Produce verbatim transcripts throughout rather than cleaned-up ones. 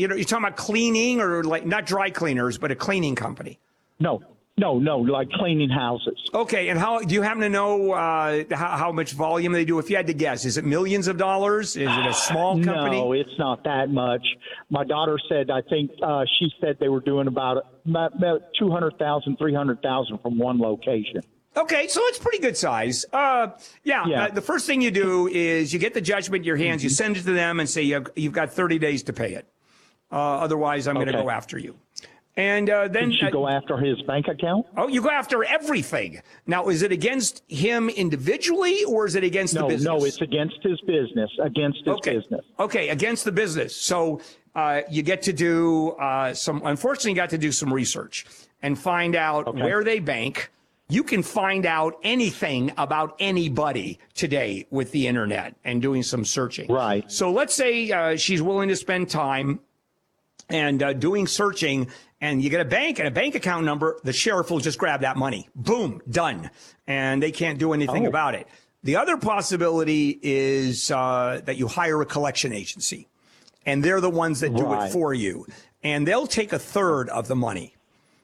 You know, you're talking about cleaning or like not dry cleaners, but a cleaning company. No, no, no, like cleaning houses. Okay, and how do you happen to know uh, how, how much volume they do? If you had to guess, is it millions of dollars? Is it a small company? No, it's not that much. My daughter said, I think uh, she said they were doing about, about two hundred thousand, three hundred thousand from one location. Okay, so it's pretty good size. Uh, yeah, Yeah. Uh, the first thing you do is you get the judgment in your hands, you send it to them and say you've, you've got thirty days to pay it. Uh, otherwise, I'm going to Okay. go after you. And uh, then Did she uh, go after his bank account? oh, you go after everything. Now, is it against him individually or is it against No, the business? no, it's against his business, against his okay. business. Okay, against the business. So uh, you get to do uh, some, unfortunately, you got to do some research and find out Okay. where they bank. You can find out anything about anybody today with the internet and doing some searching. Right. So let's say uh, she's willing to spend time and uh, doing searching, and you get a bank and a bank account number, the sheriff will just grab that money. Boom, done. And they can't do anything Oh. about it. The other possibility is uh, that you hire a collection agency, and they're the ones that do Right. it for you. And they'll take a third of the money.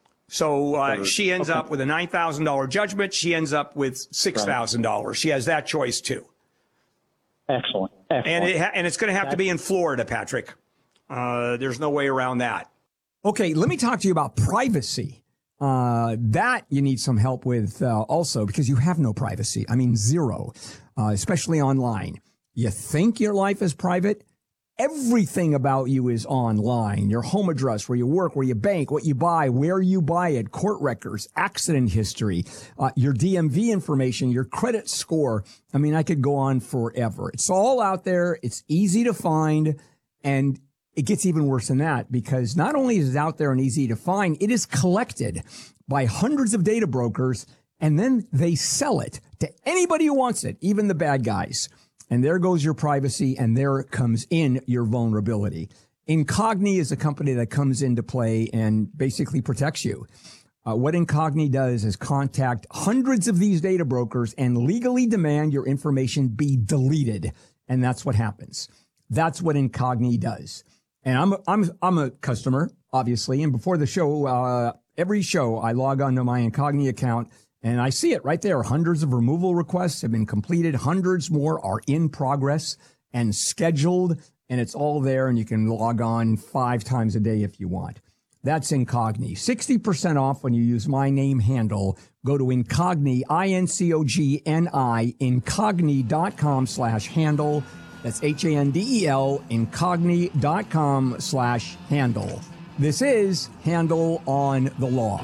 So uh, Third. she ends Okay. up with a nine thousand dollars judgment. She ends up with six thousand dollars. She has that choice, too. Excellent. Excellent. And, it ha- and it's going to have to be in Florida, Patrick. Uh, there's no way around that. Okay, let me talk to you about privacy. Uh, that you need some help with uh, also because you have no privacy. I mean, zero, uh, especially online. You think your life is private? Everything about you is online. Your home address, where you work, where you bank, what you buy, where you buy it, court records, accident history, uh, your D M V information, your credit score. I mean, I could go on forever. It's all out there. It's easy to find. And it gets even worse than that because not only is it out there and easy to find, it is collected by hundreds of data brokers and then they sell it to anybody who wants it, even the bad guys. And there goes your privacy and there comes in your vulnerability. Incogni is a company that comes into play and basically protects you. Uh, what Incogni does is contact hundreds of these data brokers and legally demand your information be deleted. And that's what happens. That's what Incogni does. And I'm, I'm, I'm a customer, obviously. And before the show, uh, every show I log on to my Incogni account and I see it right there. Hundreds of removal requests have been completed. Hundreds more are in progress and scheduled. And it's all there. And you can log on five times a day if you want. That's Incogni. sixty percent off when you use my name handle. Go to Incogni, I N C O G N I, incogni.com slash handle. That's H A N D E L, incogni.com slash handle. This is Handle on the Law.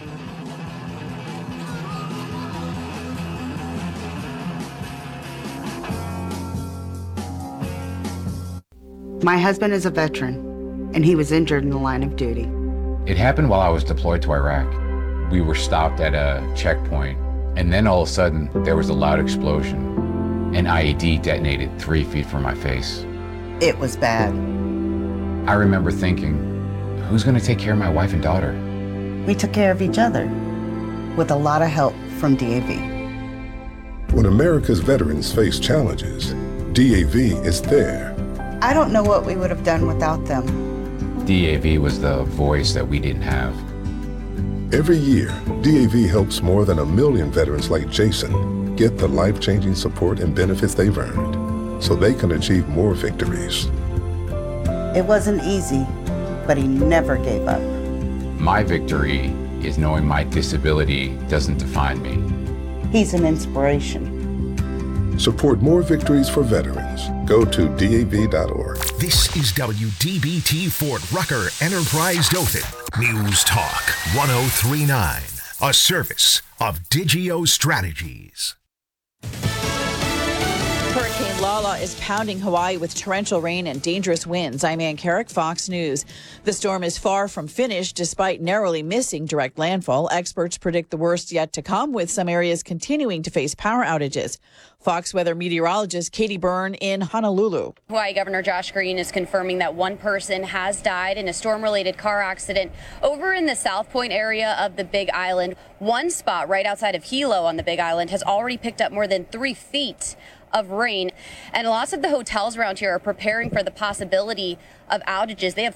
My husband is a veteran, and he was injured in the line of duty. It happened while I was deployed to Iraq. We were stopped at a checkpoint, and then all of a sudden, there was a loud explosion. An I E D detonated three feet from my face. It was bad. I remember thinking, who's gonna take care of my wife and daughter? We took care of each other, with a lot of help from D A V. When America's veterans face challenges, D A V is there. I don't know what we would have done without them. D A V was the voice that we didn't have. Every year, D A V helps more than a million veterans like Jason get the life-changing support and benefits they've earned so they can achieve more victories. It wasn't easy, but he never gave up. My victory is knowing my disability doesn't define me. He's an inspiration. Support more victories for veterans. Go to D A V dot org. This is W D B T Fort Rucker Enterprise Dothan. News Talk one oh three point nine. A service of Digio Strategies. Hurricane Lala is pounding Hawaii with torrential rain and dangerous winds. I'm Ann Carrick, Fox News. The storm is far from finished despite narrowly missing direct landfall. Experts predict the worst yet to come, with some areas continuing to face power outages. Fox weather meteorologist Katie Byrne in Honolulu. Hawaii Governor Josh Green is confirming that one person has died in a storm-related car accident over in the South Point area of the Big Island. One spot right outside of Hilo on the Big Island has already picked up more than three feet of rain, and lots of the hotels around here are preparing for the possibility of outages. They have